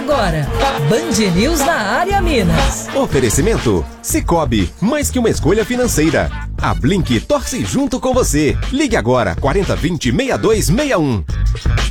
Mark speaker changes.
Speaker 1: Agora, Band News na área Minas.
Speaker 2: Oferecimento Sicoob, mais que uma escolha financeira. A Blink torce junto com você. Ligue agora 4020-6261.